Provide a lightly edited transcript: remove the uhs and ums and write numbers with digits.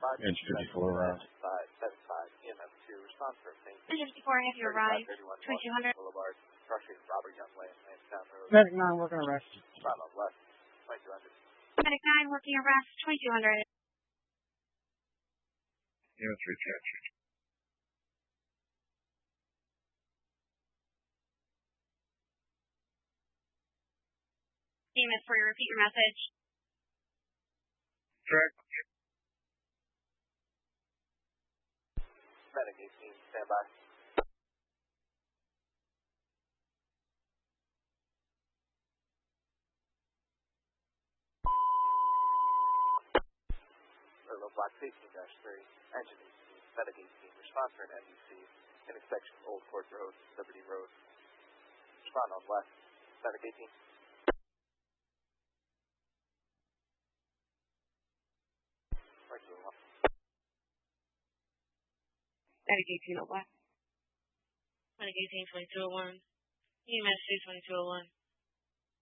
Edge 54 around. 575 EMS2 response for St. Engine 54, have you arrived? 2200. Boulevard, frustrated Robert Young Lane, Lansdowne Road. Medic 9 working arrest. Bravo, left, 2200. Medic 9 working arrest, 2200. EMS 3 captured. EMS 4, repeat your message. Track. Medic 18, stand by. Little Block 18-3, engine 18, Medic 18, response for an NDC, intersection Old Court Road, Liberty Road. Respond on left, Medic 18. Medic 18 on left. Medic 18, 2201. EMS 2, 2201.